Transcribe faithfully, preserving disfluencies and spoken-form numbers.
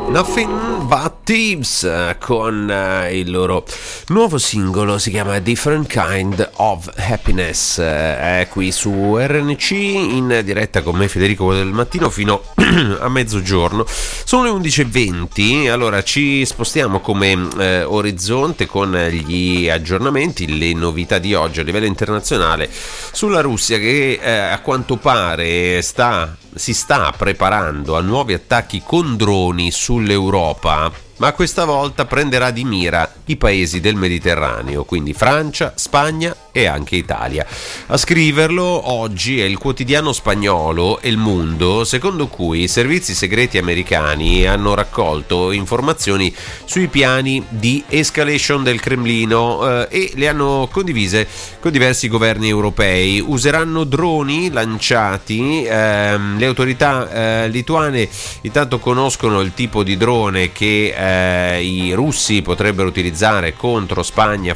Nothing But Thieves con il loro nuovo singolo, si chiama Different Kind of Happiness. È qui su R N C in diretta con me Federico del mattino fino a mezzogiorno. Sono le undici e venti, allora ci spostiamo come eh, orizzonte con gli aggiornamenti, le novità di oggi a livello internazionale sulla Russia che eh, a quanto pare sta si sta preparando a nuovi attacchi con droni sull'Europa, ma questa volta prenderà di mira i paesi del Mediterraneo, quindi Francia, Spagna e anche Italia. A scriverlo oggi è il quotidiano spagnolo El Mundo, secondo cui i servizi segreti americani hanno raccolto informazioni sui piani di escalation del Cremlino eh, e le hanno condivise con diversi governi europei. Useranno droni lanciati, ehm, le autorità eh, lituane intanto conoscono il tipo di drone che eh, i russi potrebbero utilizzare contro Spagna,